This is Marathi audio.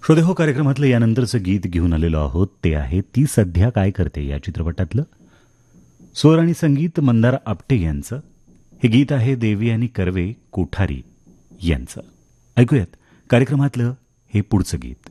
श्रोतेहो, कार्यक्रमातलं यानंतरचं गीत घेऊन आलेलो आहोत ते आहे ती सध्या काय करते या चित्रपटातलं. स्वर आणि संगीत मंदार आपटे यांचं. हे गीत आहे देवी आणि कर्वे कोठारी यांचं. ऐकूयात कार्यक्रमातलं हे पुढचं गीत.